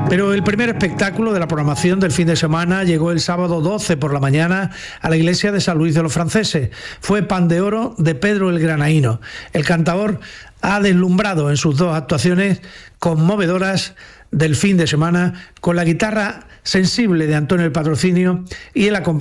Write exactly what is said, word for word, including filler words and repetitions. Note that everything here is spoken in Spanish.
Pero el primer espectáculo de la programación del fin de semana llegó el sábado doce por la mañana a la iglesia de San Luis de los Franceses. Fue Pan de Oro de Pedro el Granaíno. El cantaor ha deslumbrado en sus dos actuaciones conmovedoras del fin de semana con la guitarra sensible de Antonio el Patrocinio y el acompañamiento